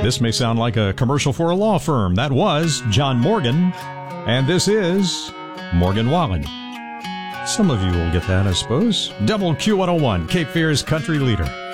This may sound like a commercial for a law firm. That was John Morgan, and this is Morgan Wallen. Some of you will get that, I suppose. WQ101, Cape Fear's country leader.